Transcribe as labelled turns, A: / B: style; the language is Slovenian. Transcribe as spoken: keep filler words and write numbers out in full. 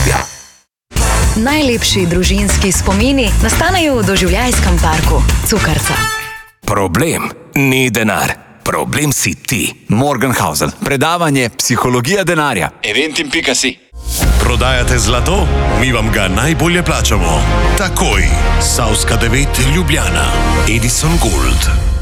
A: Ja.
B: Najlepši družinski spomini nastanejo v doživljajskem parku Cukrca.
C: Problem ni denar, problem si ti.
A: Morgenhausen, predavanje Psihologija denarja.
D: Eventim pika si.
E: Prodajate zlato? Mi vam ga najbolje plačamo. Takoj. Savska devet Ljubljana. Edison Gold.